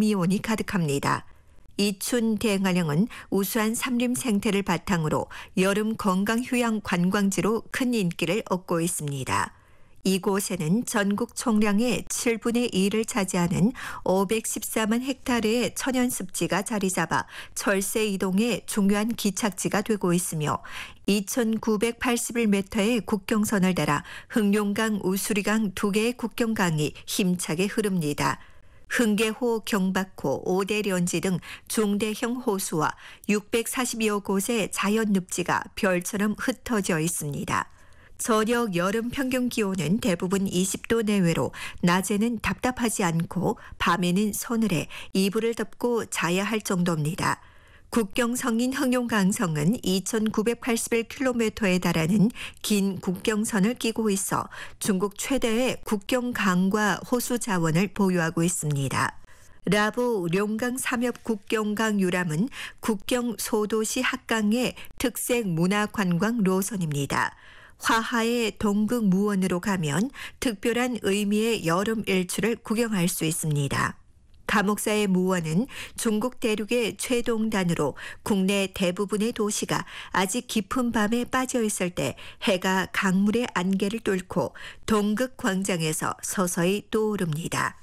브로미온이 가득합니다. 이춘 대행하령은 우수한 삼림 생태를 바탕으로 여름 건강휴양 관광지로 큰 인기를 얻고 있습니다. 이곳에는 전국 총량의 7분의 1을 차지하는 514만 헥타르의 천연습지가 자리 잡아 철새 이동의 중요한 기착지가 되고 있으며 2,981m의 국경선을 따라 흑룡강, 우수리강 두 개의 국경강이 힘차게 흐릅니다. 흥계호, 경박호, 오대련지 등 중대형 호수와 640여 곳의 자연늪지가 별처럼 흩어져 있습니다. 저녁 여름 평균 기온은 대부분 20도 내외로 낮에는 답답하지 않고 밤에는 서늘해 이불을 덮고 자야 할 정도입니다. 국경성인 흑룡강성은 2,981km에 달하는 긴 국경선을 끼고 있어 중국 최대의 국경강과 호수 자원을 보유하고 있습니다. 라보 룡강 삼엽 국경강 유람은 국경 소도시 합강의 특색 문화관광 노선입니다. 화하의 동극 무원으로 가면 특별한 의미의 여름 일출을 구경할 수 있습니다. 감옥사의 무원은 중국 대륙의 최동단으로 국내 대부분의 도시가 아직 깊은 밤에 빠져 있을 때 해가 강물의 안개를 뚫고 동극 광장에서 서서히 떠오릅니다.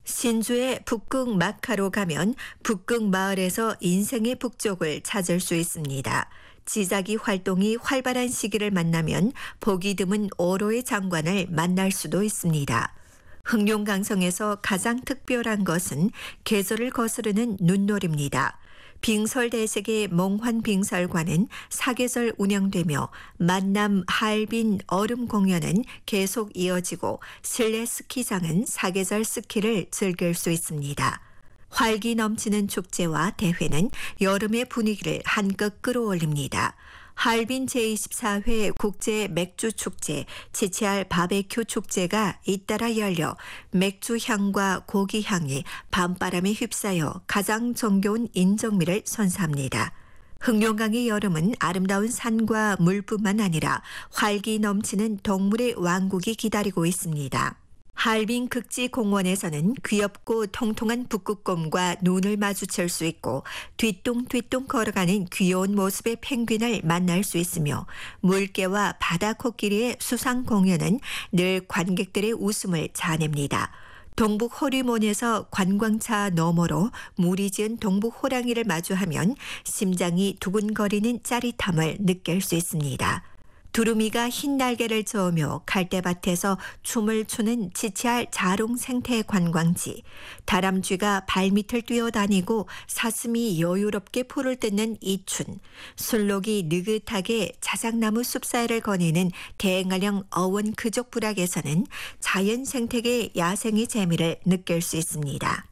신주의 북극 마카로 가면 북극 마을에서 인생의 북쪽을 찾을 수 있습니다. 지자기 활동이 활발한 시기를 만나면 보기 드문 오로의 장관을 만날 수도 있습니다. 흑룡강성에서 가장 특별한 것은 계절을 거스르는 눈놀이입니다. 빙설대sek의 몽환빙설관은 사계절 운영되며 만남, 하얼빈 얼음 공연은 계속 이어지고 실내 스키장은 사계절 스키를 즐길 수 있습니다. 활기 넘치는 축제와 대회는 여름의 분위기를 한껏 끌어올립니다. 하얼빈 제24회 국제 맥주 축제, 치치알 바베큐 축제가 잇따라 열려 맥주 향과 고기 향이 밤바람에 휩싸여 가장 정겨운 인정미를 선사합니다. 흑룡강의 여름은 아름다운 산과 물뿐만 아니라 활기 넘치는 동물의 왕국이 기다리고 있습니다. 하얼빈 극지공원에서는 귀엽고 통통한 북극곰과 눈을 마주칠 수 있고 뒤뚱뒤뚱 걸어가는 귀여운 모습의 펭귄을 만날 수 있으며 물개와 바다 코끼리의 수상 공연은 늘 관객들의 웃음을 자냅니다. 동북 호리몬에서 관광차 너머로 무리 지은 동북 호랑이를 마주하면 심장이 두근거리는 짜릿함을 느낄 수 있습니다. 두루미가 흰 날개를 저으며 갈대밭에서 춤을 추는 치치알 자롱 생태 관광지, 다람쥐가 발밑을 뛰어다니고 사슴이 여유롭게 풀을 뜯는 이춘, 술록이 느긋하게 자작나무 숲 사이를 거니는 대행하령 어원 그족 부락에서는 자연 생태계 야생의 재미를 느낄 수 있습니다.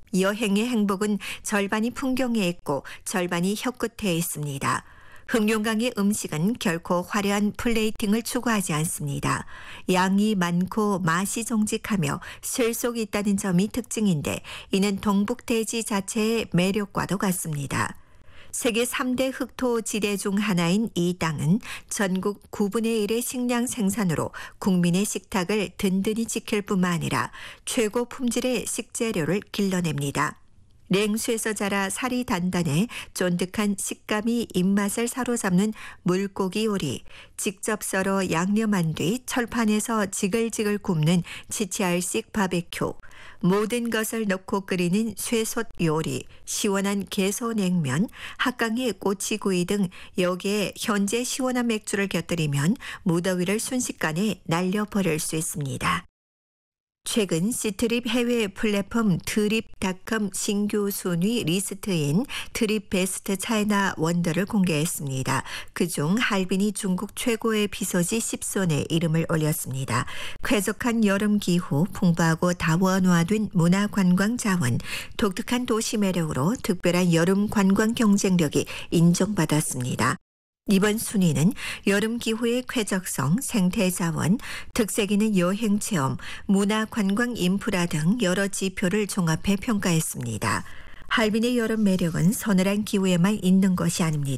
여행의 행복은 절반이 풍경에 있고 절반이 혀끝에 있습니다. 흑룡강의 음식은 결코 화려한 플레이팅을 추구하지 않습니다. 양이 많고 맛이 정직하며 실속이 있다는 점이 특징인데 이는 동북대지 자체의 매력과도 같습니다. 세계 3대 흑토 지대 중 하나인 이 땅은 전국 9분의 1의 식량 생산으로 국민의 식탁을 든든히 지킬 뿐만 아니라 최고 품질의 식재료를 길러냅니다. 냉수에서 자라 살이 단단해 쫀득한 식감이 입맛을 사로잡는 물고기 요리, 직접 썰어 양념한 뒤 철판에서 지글지글 굽는 치치알식 바베큐, 모든 것을 넣고 끓이는 쇠솥 요리, 시원한 개소냉면, 합강의 꼬치구이 등 여기에 현재 시원한 맥주를 곁들이면 무더위를 순식간에 날려버릴 수 있습니다. 최근 시트립 해외 플랫폼 트립닷컴 신규 순위 리스트인 트립 베스트 차이나 원더를 공개했습니다. 그중 하얼빈이 중국 최고의 비서지 10손에 이름을 올렸습니다. 쾌적한 여름 기후, 풍부하고 다원화된 문화관광 자원, 독특한 도시 매력으로 특별한 여름 관광 경쟁력이 인정받았습니다. 이번 순위는 여름 기후의 쾌적성, 생태 자원, 특색 있는 여행 체험, 문화 관광 인프라 등 여러 지표를 종합해 평가했습니다. 하얼빈의 여름 매력은 서늘한 기후에만 있는 것이 아닙니다.